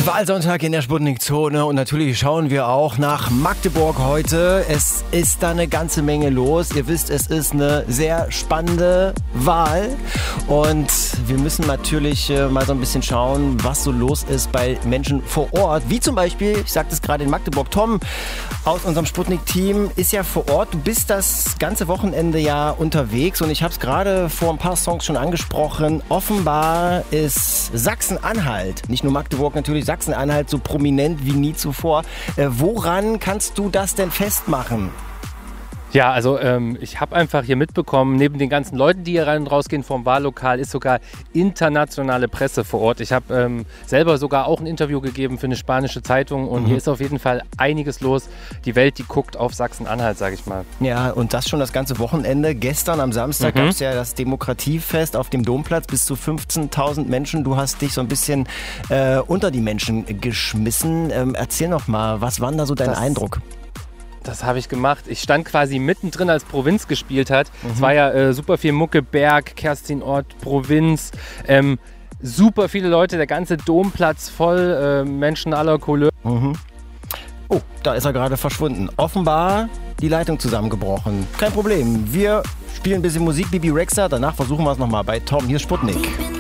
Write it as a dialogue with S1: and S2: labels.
S1: Wahlsonntag in der Sputnik-Zone und natürlich schauen wir auch nach Magdeburg heute. Es ist da eine ganze Menge los. Ihr wisst, es ist eine sehr spannende Wahl und wir müssen natürlich mal so ein bisschen schauen, was so los ist bei Menschen vor Ort. Wie zum Beispiel, ich sagte es gerade in Magdeburg, Tom aus unserem Sputnik-Team ist ja vor Ort. Du bist das ganze Wochenende ja unterwegs und ich habe es gerade vor ein paar Songs schon angesprochen. Offenbar ist Sachsen-Anhalt, nicht nur Magdeburg, natürlich Sachsen-Anhalt so prominent wie nie zuvor. Woran kannst du das denn festmachen?
S2: Ja, also ich habe einfach hier mitbekommen, neben den ganzen Leuten, die hier rein und rausgehen vom Wahllokal, ist sogar internationale Presse vor Ort. Ich habe selber sogar auch ein Interview gegeben für eine spanische Zeitung und hier ist auf jeden Fall einiges los. Die Welt, die guckt auf Sachsen-Anhalt, sage ich mal.
S1: Ja, und das schon das ganze Wochenende. Gestern am Samstag gab es ja das Demokratiefest auf dem Domplatz, bis zu 15.000 Menschen. Du hast dich so ein bisschen unter die Menschen geschmissen. Erzähl noch mal, was war da so dein Eindruck?
S2: Das habe ich gemacht. Ich stand quasi mittendrin, als Provinz gespielt hat. Es war ja super viel Mucke, Berg, Kerstinort, Provinz. Super viele Leute, der ganze Domplatz voll, Menschen aller Couleur.
S1: Oh, da ist er gerade verschwunden. Offenbar die Leitung zusammengebrochen. Kein Problem. Wir spielen ein bisschen Musik, Bibi Rexha. Danach versuchen wir es nochmal bei Tom. Hier ist Sputnik.